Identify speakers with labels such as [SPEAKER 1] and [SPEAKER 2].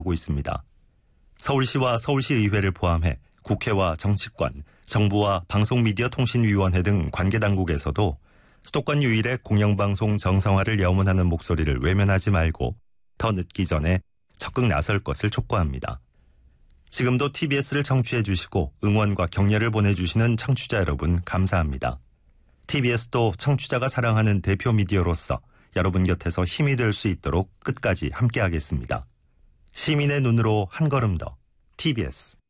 [SPEAKER 1] 오고 있습니다. 서울시와 서울시의회를 포함해 국회와 정치권, 정부와 방송미디어통신위원회 등 관계당국에서도 수도권 유일의 공영방송 정상화를 염원하는 목소리를 외면하지 말고 더 늦기 전에 적극 나설 것을 촉구합니다. 지금도 TBS를 청취해 주시고 응원과 격려를 보내주시는 청취자 여러분 감사합니다. TBS도 청취자가 사랑하는 대표 미디어로서 여러분 곁에서 힘이 될 수 있도록 끝까지 함께하겠습니다. 시민의 눈으로 한 걸음 더 TBS